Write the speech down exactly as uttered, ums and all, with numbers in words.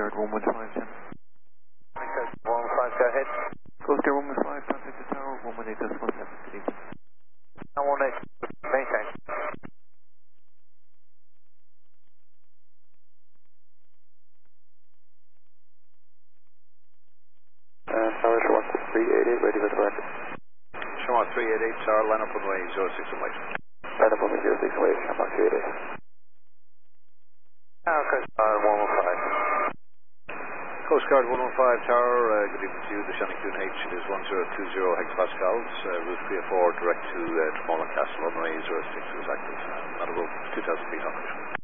Guard one one five, ten. Coast one one five, go ahead. Coast Guard one one five, contact the tower, one one eight decimal seven, good evening. one one eight, maintain. Uh, tower Shawat three eight eight, ready for collected. Shawat three eight eight, tower, line up runway zero six and wait. Line up on the zero six and wait, Shawat three eight eight. Tower Coast Guard one one five. Coast Guard one one five, tower, uh, good evening to you. The Shannon H is one zero two zero hectopascals, uh, route three oh four direct to uh, Tremolin Castle, runway zero six is active, not above two thousand feet on it.